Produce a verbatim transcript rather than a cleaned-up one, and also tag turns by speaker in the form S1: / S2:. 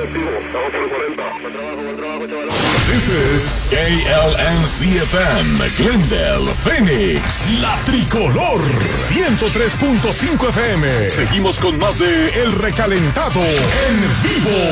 S1: Positivo, estamos por el cuarenta. Buen trabajo, buen trabajo, chaval.
S2: This is K L N C F M, Glendale, Phoenix, La Tricolor, ciento tres punto cinco F M. Seguimos con más de El Recalentado en vivo.